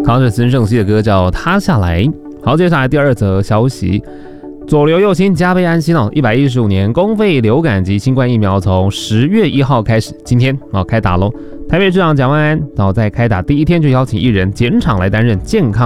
好，这孙盛熙的歌叫《塌下来》。好，接下来第二则消息，左流右清加倍安心哦，115年公费流感及新冠疫苗从10月1号开始，今天开打喽。台北市长蒋万安在开打第一天就邀请艺人减场来担任健康